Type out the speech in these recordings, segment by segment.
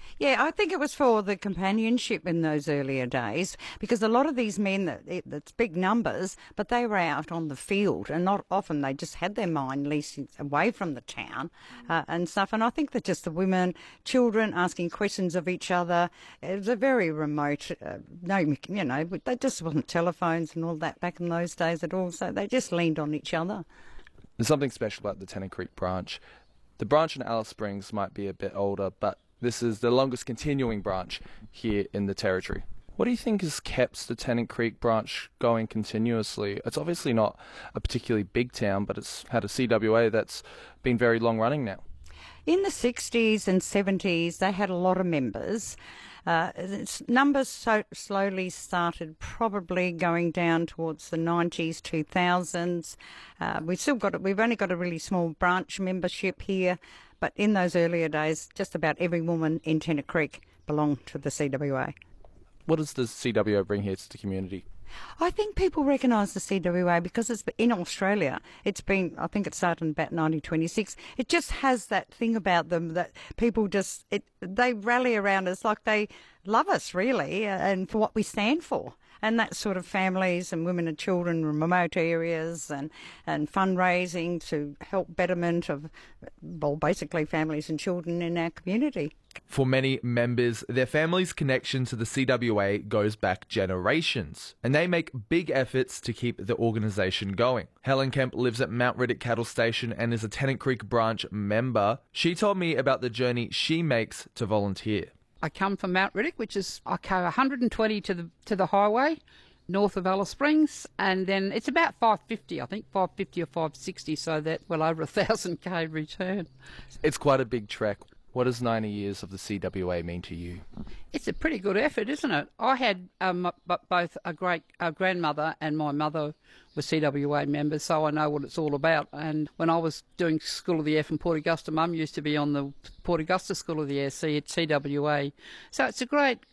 Yeah, I think it was for the companionship in those earlier days, because a lot of these men, that's big numbers, but they were out on the field, and not often they just had their mind leased away from the town and stuff. And I think that just the women, children asking questions of each other, it was a very remote, they just wasn't telephones and all that back in those days at all, so they just leaned on each other. There's something special about the Tennant Creek branch. The branch in Alice Springs might be a bit older, but this is the longest continuing branch here in the Territory. What do you think has kept the Tennant Creek branch going continuously? It's obviously not a particularly big town, but it's had a CWA that's been very long running now. In the 60s and 70s, they had a lot of members. Numbers slowly started probably going down towards the 90s, 2000s. We've only got a really small branch membership here, but in those earlier days, just about every woman in Tennant Creek belonged to the CWA. What does the CWA bring here to the community? I think people recognise the CWA because it's in Australia. I think it started in about 1926. It just has that thing about them that people they rally around us like they love us, really, and for what we stand for. And that sort of families and women and children in remote areas and fundraising to help betterment of, basically families and children in our community. For many members, their family's connection to the CWA goes back generations, and they make big efforts to keep the organisation going. Helen Kemp lives at Mount Riddick Cattle Station and is a Tennant Creek branch member. She told me about the journey she makes to volunteer. I come from Mount Riddick, I go 120 to the highway, north of Alice Springs, and then it's about 550, I think, 550 or 560, so that well over 1,000 return. It's quite a big trek. What does 90 years of the CWA mean to you? It's a pretty good effort, isn't it? I had both a grandmother and my mother were CWA members, so I know what it's all about. And when I was doing School of the Air from Port Augusta, Mum used to be on the Port Augusta School of the Air, at CWA. So I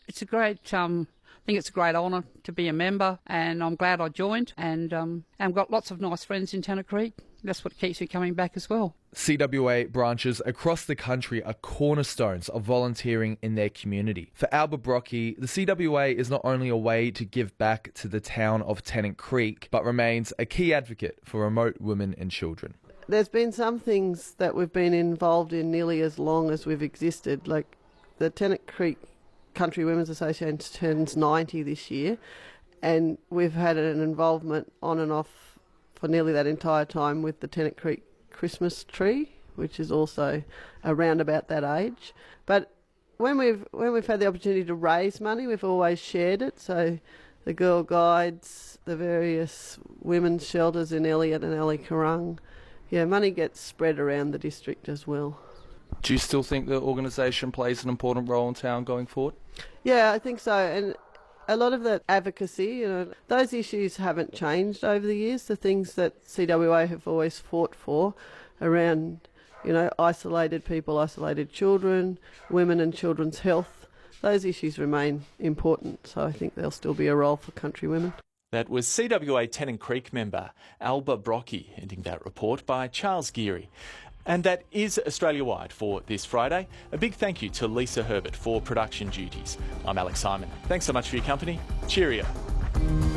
think it's a great honour to be a member, and I'm glad I joined, and I've got lots of nice friends in Tennant Creek. That's what keeps me coming back as well. CWA branches across the country are cornerstones of volunteering in their community. For Alba Brockie, the CWA is not only a way to give back to the town of Tennant Creek, but remains a key advocate for remote women and children. There's been some things that we've been involved in nearly as long as we've existed, like the Tennant Creek Country Women's Association turns 90 this year, and we've had an involvement on and off for nearly that entire time with the Tennant Creek Christmas tree, which is also around about that age. But when we've had the opportunity to raise money, we've always shared it. So the Girl Guides, the various women's shelters in Elliot and Alicorung, money gets spread around the district as well. Do you still think the organisation plays an important role in town going forward? Yeah, I think so. And a lot of that advocacy, those issues haven't changed over the years. The things that CWA have always fought for around, isolated people, isolated children, women and children's health, those issues remain important. So I think there'll still be a role for country women. That was CWA Tennant Creek member Alba Brockie, ending that report by Charles Geary. And that is Australia-wide for this Friday. A big thank you to Lisa Herbert for production duties. I'm Alex Simon. Thanks so much for your company. Cheerio.